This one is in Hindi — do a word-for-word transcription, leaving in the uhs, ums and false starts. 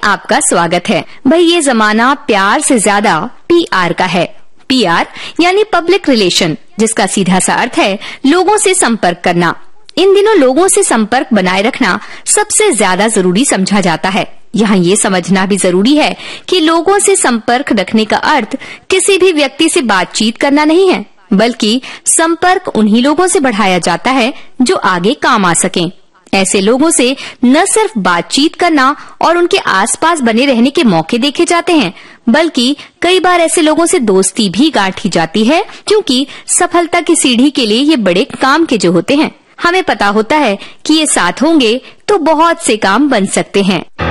आपका स्वागत है। भाई ये जमाना प्यार से ज्यादा पी आर का है। पी आर यानी पब्लिक रिलेशन, जिसका सीधा सा अर्थ है लोगों से संपर्क करना। इन दिनों लोगों से संपर्क बनाए रखना सबसे ज्यादा जरूरी समझा जाता है। यहाँ ये समझना भी जरूरी है कि लोगों से संपर्क रखने का अर्थ किसी भी व्यक्ति से बातचीत करना नहीं है, बल्कि संपर्क उन्हीं लोगों से बढ़ाया जाता है जो आगे काम आ सकें। ऐसे लोगों से न सिर्फ बातचीत करना और उनके आसपास बने रहने के मौके देखे जाते हैं, बल्कि कई बार ऐसे लोगों से दोस्ती भी गांठी जाती है, क्योंकि सफलता की सीढ़ी के लिए ये बड़े काम के जो होते हैं। हमें पता होता है कि ये साथ होंगे तो बहुत से काम बन सकते हैं।